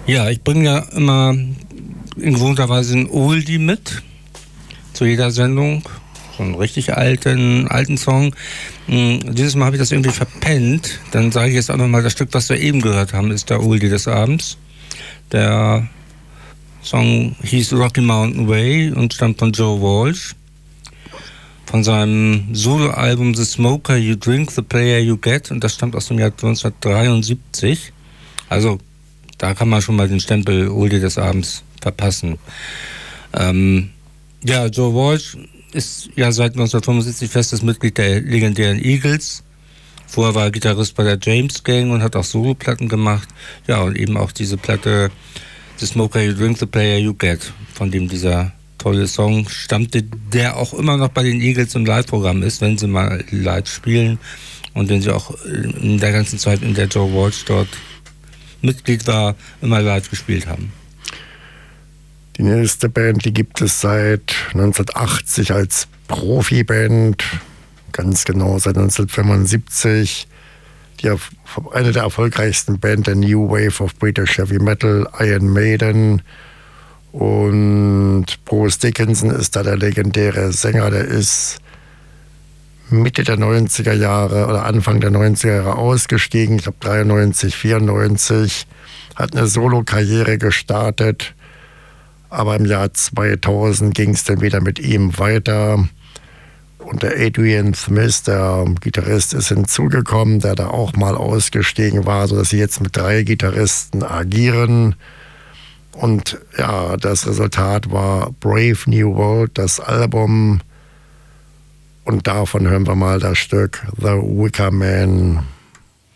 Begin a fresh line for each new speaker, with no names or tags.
Ja, ich bringe ja immer in gewohnter Weise ein Oldie mit zu jeder Sendung. So einen richtig alten Song. Dieses Mal habe ich das irgendwie verpennt. Dann sage ich jetzt auch nochmal, das Stück, was wir eben gehört haben, ist der Oldie des Abends. Der Song hieß Rocky Mountain Way und stammt von Joe Walsh. Von seinem Soloalbum The Smoker You Drink, The Player You Get. Und das stammt aus dem Jahr 1973. Also da kann man schon mal den Stempel Oldie des Abends verpassen. Ja, Joe Walsh ist ja seit 1975 festes Mitglied der legendären Eagles. Vorher war er Gitarrist bei der James Gang und hat auch Soloplatten gemacht. Ja, und eben auch diese Platte The Smoker You Drink, The Player You Get, von dem dieser tolle Song stammte, der auch immer noch bei den Eagles im Live-Programm ist, wenn sie mal live spielen und den sie auch in der ganzen Zeit, in der Joe Walsh dort Mitglied war, immer live gespielt haben.
Die nächste Band, die gibt es seit 1980 als Profiband, ganz genau seit 1975. Eine der erfolgreichsten Bands der New Wave of British Heavy Metal, Iron Maiden. Und Bruce Dickinson ist da der legendäre Sänger, der ist Mitte der 90er Jahre oder Anfang der 90er Jahre ausgestiegen, ich glaube 93, 94, hat eine Solo-Karriere gestartet, aber im Jahr 2000 ging es dann wieder mit ihm weiter und der Adrian Smith, der Gitarrist, ist hinzugekommen, der da auch mal ausgestiegen war, sodass sie jetzt mit 3 Gitarristen agieren. Und ja, das Resultat war Brave New World, das Album. Und davon hören wir mal das Stück The Wicker Man.